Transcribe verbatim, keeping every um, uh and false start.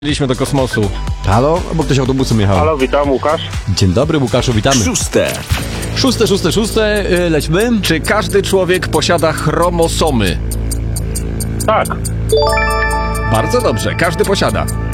Byliśmy do kosmosu. Halo? Bo ktoś autobusem jechał. Halo, witam, Łukasz. Dzień dobry, Łukaszu, witamy. Szóste. Szóste, szóste, szóste, yy, lećmy. Czy każdy człowiek posiada chromosomy? Tak. Bardzo dobrze, każdy posiada.